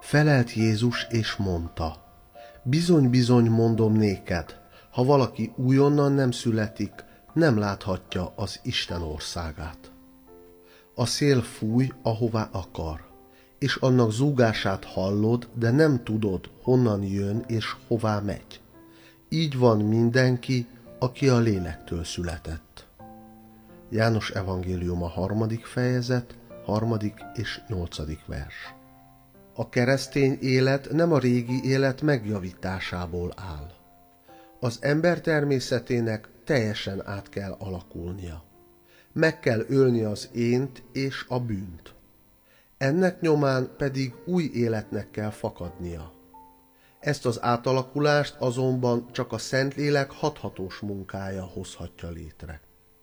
Felelt Jézus és mondta: bizony-bizony mondom néked, ha valaki újonnan nem születik, nem láthatja az Isten országát. A szél fúj, ahová akar, és annak zúgását hallod, de nem tudod, honnan jön és hová megy. Így van mindenki, aki a lélektől született. János evangéliuma 3. fejezet, 3. és 8. vers. A keresztény élet nem a régi élet megjavításából áll. Az ember természetének teljesen át kell alakulnia. Meg kell ölni az ént és a bűnt. Ennek nyomán pedig új életnek kell fakadnia. Ezt az átalakulást azonban csak a Szentlélek hathatós munkája hozhatja létre.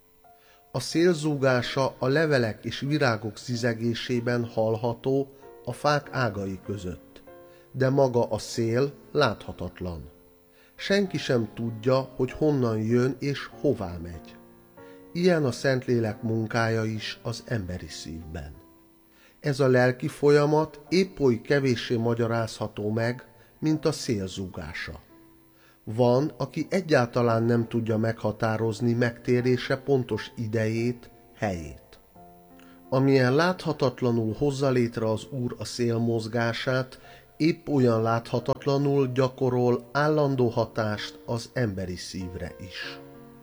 A szél zúgása a levelek és virágok zizegésében hallható a fák ágai között, de maga a szél láthatatlan. Senki sem tudja, hogy honnan jön és hová megy. Ilyen a Szentlélek munkája is az emberi szívben. Ez a lelki folyamat épp oly kevéssé magyarázható meg, mint a szél zúgása. Van, aki egyáltalán nem tudja meghatározni megtérése pontos idejét, helyét. Amilyen láthatatlanul hozza létre az Úr a szél mozgását, épp olyan láthatatlanul gyakorol állandó hatást az emberi szívre is.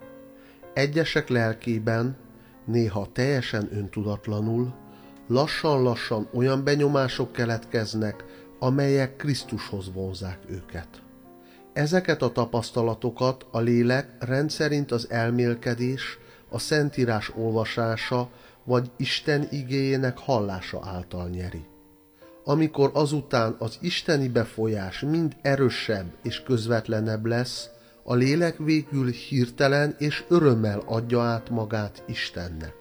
Egyesek lelkében, néha teljesen öntudatlanul, lassan-lassan olyan benyomások keletkeznek, amelyek Krisztushoz vonzzák őket. Ezeket a tapasztalatokat a lélek rendszerint az elmélkedés, a Szentírás olvasása vagy Isten igéjének hallása által nyeri. Amikor azután az isteni befolyás mind erősebb és közvetlenebb lesz, a lélek végül hirtelen és örömmel adja át magát Istennek.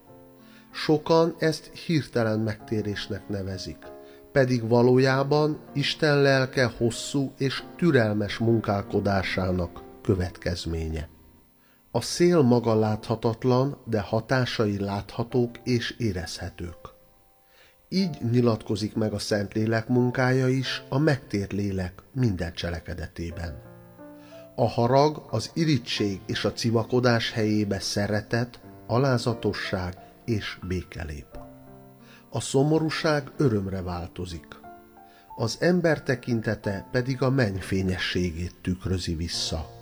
Sokan ezt hirtelen megtérésnek nevezik, pedig valójában Isten lelke hosszú és türelmes munkálkodásának következménye. A szél maga láthatatlan, de hatásai láthatók és érezhetők. Így nyilatkozik meg a Szentlélek munkája is a megtért lélek minden cselekedetében. A harag, az irigység és a civakodás helyébe szeretet, alázatosság és béke lép. A szomorúság örömre változik. Az ember tekintete pedig a menny fényességét tükrözi vissza.